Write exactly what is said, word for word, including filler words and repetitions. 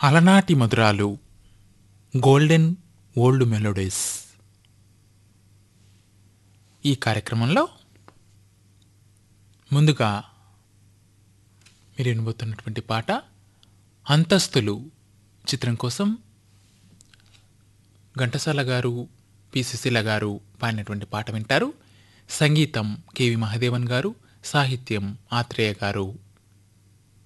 అలనాటి మధురాలు golden old melodies. ఈ కార్యక్రమంలో ముందుగా మీరు వినబోతున్నటువంటి పాట అంతస్తులు చిత్రం కోసం ఘంటసాల గారు, పి సుశీల గారు పాడినటువంటి పాట వింటారు. సంగీతం కెవి మహదేవన్ గారు, సాహిత్యం ఆత్రేయ గారు.